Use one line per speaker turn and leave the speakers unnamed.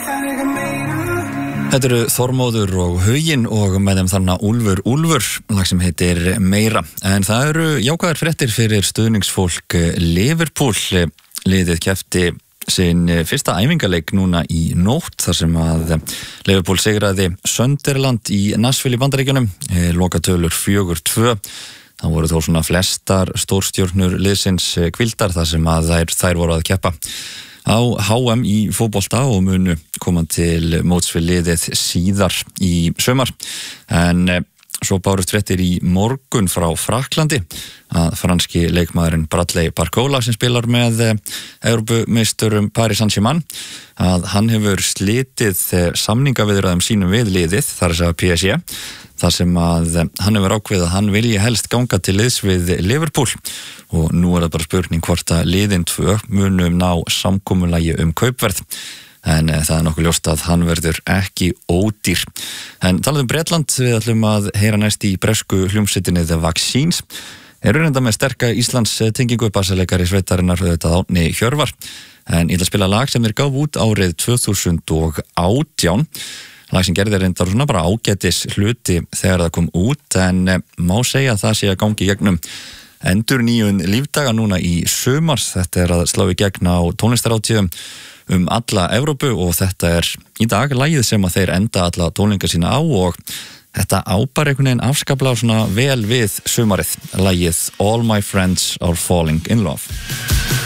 Þetta eru Þormóður og Huginn og með þeim þarna Úlfur, lag sem heitir Meira. En það eru jákvæðar fréttir fyrir stuðningsfólk Liverpool. Liðið keppti sinn fyrsta æfingaleik núna í nótt þar sem að Liverpool sigraði Sunderland í Nashville í Bandaríkjunum. Lokatölur 4-2. Það voru þó svona flestar stórstjörnur liðsins hvíldar þar sem að þær voru að keppa á HM í fótbolta og munu koma til móts við liðið síðar í sumar. En svo bárust fréttir í morgun frá Frakklandi að franski leikmaðurinn Bradley Barcola sem spilar með Evrópumeisturum Paris Saint-Germain að hann hefur slitið samningaviðræðum sínum við liðið, þar að segja PSG, þar sem að hann hefur ákveðið að hann vilji helst ganga til liðs við Liverpool og nú það bara spurning hvort að liðin tvö munum ná samkomulagi kaupverð. En það nokkuð ljóst að hann verður ekki ódýr. En talað Bretland, við ætlum að heyra næst í bresku hljómsveitinni The Vaccines. Eru reynda með sterka Íslands tengingu bassaleikari sveitarinnar auðvitað Árni Hjörvar. En ég ætla að spila lag sem þeir gáfu út árið 2018. Lag sem gerði reyndar svona bara ágætis hluti þegar það kom út, en má segja að það sé að gangi gegnum endurnýjun lífdaga núna í sumars. Þetta að slá í gegn á tónlistarhátíðum alla Evrópu og þetta í dag lagið sem að þeir enda alla tónleika sína á og þetta ábar einhvern veginn afskaplega svona vel við sumarið, lagið All My Friends Are Falling In Love.